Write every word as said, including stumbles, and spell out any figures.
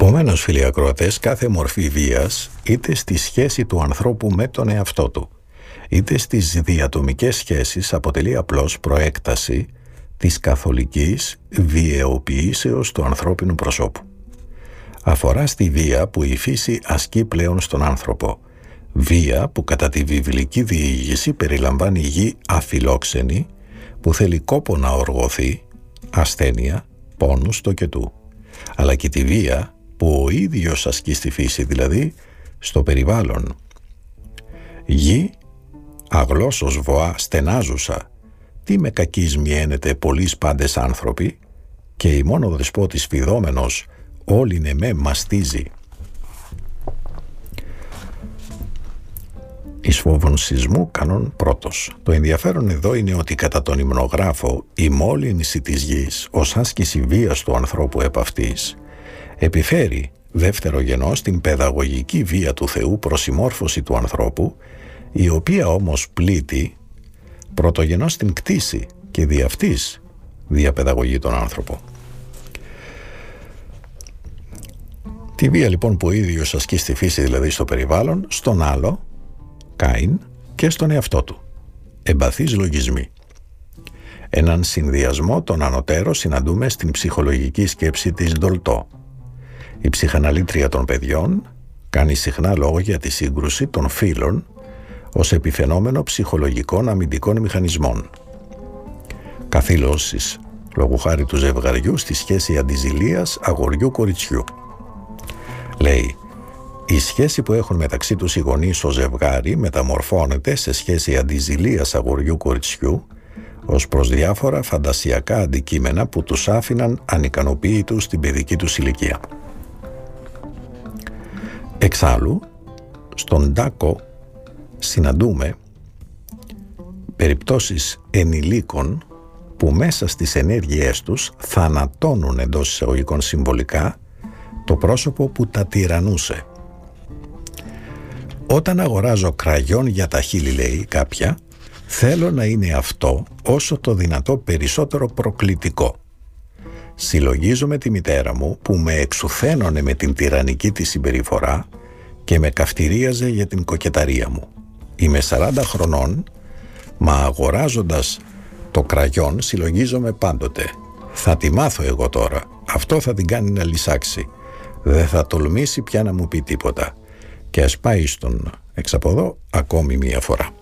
Επομένως, φίλοι ακροατές, κάθε μορφή βίας, είτε στη σχέση του ανθρώπου με τον εαυτό του, είτε στις διατομικές σχέσεις, αποτελεί απλώς προέκταση της καθολικής βιαιοποιήσεως του ανθρώπινου προσώπου. Αφορά στη βία που η φύση ασκεί πλέον στον άνθρωπο. Βία που κατά τη βιβλική διήγηση περιλαμβάνει γη αφιλόξενη που θέλει κόπο να οργωθεί, ασθένεια, πόνους τοκετού. Αλλά και τη βία που ο ίδιος ασκεί στη φύση, δηλαδή στο περιβάλλον. Γη αγλώσσος βοά στενάζουσα, τι με κακής μιένεται πολλοί πάντες άνθρωποι, και η μόνο δεσπότης φιδόμενος όλοι ναι με μαστίζει. Εις φόβων σεισμού κανόν πρώτος. Το ενδιαφέρον εδώ είναι ότι κατά τον υμνογράφο η μόλυνση της γης ως άσκηση βίας του ανθρώπου επ' αυτής επιφέρει δεύτερογενώς την παιδαγωγική βία του Θεού προς συμμόρφωση του ανθρώπου, η οποία όμως πλήττει πρωτογενώς την κτήση και δι' αυτής διαπαιδαγωγεί τον άνθρωπο. Τη βία λοιπόν που ο ίδιος ασκεί στη φύση, δηλαδή στο περιβάλλον, στον άλλο, Κάιν, και στον εαυτό του. Εμπαθείς λογισμοί. Έναν συνδυασμό των ανωτέρων συναντούμε στην ψυχολογική σκέψη της Ντολτό. Η ψυχαναλήτρια των παιδιών κάνει συχνά λόγο για τη σύγκρουση των φύλων ως επιφαινόμενο ψυχολογικών αμυντικών μηχανισμών. Καθήλωσης λόγου χάρη του ζευγαριού στη σχέση αντιζηλίας αγοριού-κοριτσιού. Λέει, η σχέση που έχουν μεταξύ τους οι γονείς ως ζευγάρι μεταμορφώνεται σε σχέση αντιζηλίας αγοριού-κοριτσιού ως προς διάφορα φαντασιακά αντικείμενα που τους άφηναν ανικανοποίητους στην παιδική τους ηλικία. Εξάλλου, στον Τάκο συναντούμε περιπτώσεις ενηλίκων που μέσα στις ενέργειές τους θανατώνουν εντός εισαγωγικών συμβολικά το πρόσωπο που τα τυραννούσε. Όταν αγοράζω κραγιόν για τα χείλη, λέει κάποια, θέλω να είναι αυτό όσο το δυνατό περισσότερο προκλητικό. Συλλογίζομαι τη μητέρα μου που με εξουθένωνε με την τυραννική της συμπεριφορά και με καυτηρίαζε για την κοκεταρία μου. Είμαι σαράντα χρονών, μα αγοράζοντας το κραγιόν συλλογίζομαι πάντοτε. Θα τη μάθω εγώ τώρα. Αυτό θα την κάνει να λυσάξει. Δεν θα τολμήσει πια να μου πει τίποτα. Και ας πάει στον εξαποδό ακόμη μία φορά.